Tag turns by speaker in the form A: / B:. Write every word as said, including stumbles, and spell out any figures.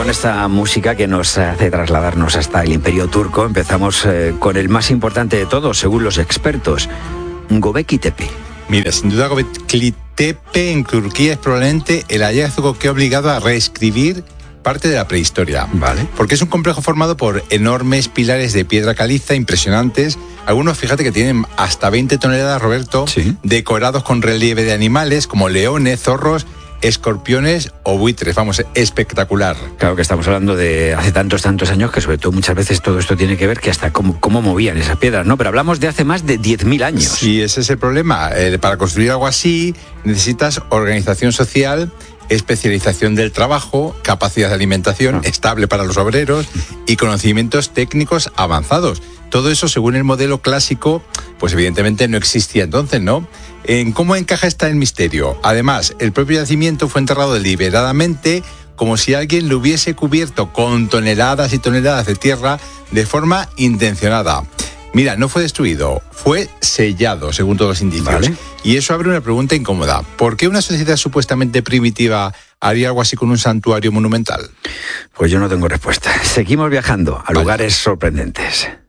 A: con esta música que nos hace trasladarnos hasta el Imperio Turco, empezamos eh, con el más importante de todos, según los expertos, Göbekli Tepe.
B: Mira, sin duda Göbekli Tepe en Turquía es probablemente el hallazgo que ha obligado a reescribir parte de la prehistoria.
A: Vale.
B: Porque es un complejo formado por enormes pilares de piedra caliza impresionantes. Algunos, fíjate que tienen hasta veinte toneladas, Roberto,
A: sí,
B: decorados con relieve de animales como leones, zorros, escorpiones o buitres. Vamos, espectacular.
A: Claro que estamos hablando de hace tantos, tantos años que sobre todo muchas veces todo esto tiene que ver que hasta cómo, cómo movían esas piedras, ¿no? Pero hablamos de hace más de diez mil años.
B: Sí, ese es el problema. Eh, para construir algo así necesitas organización social, especialización del trabajo, capacidad de alimentación ah. estable para los obreros y conocimientos técnicos avanzados. Todo eso, según el modelo clásico, pues evidentemente no existía entonces, ¿no? ¿En cómo encaja esta el misterio? Además, el propio yacimiento fue enterrado deliberadamente, como si alguien lo hubiese cubierto con toneladas y toneladas de tierra de forma intencionada. Mira, no fue destruido, fue sellado, según todos los indicios.
A: Vale.
B: Y eso abre una pregunta incómoda. ¿Por qué una sociedad supuestamente primitiva haría algo así con un santuario monumental?
A: Pues yo no tengo respuesta. Seguimos viajando a vale. lugares sorprendentes.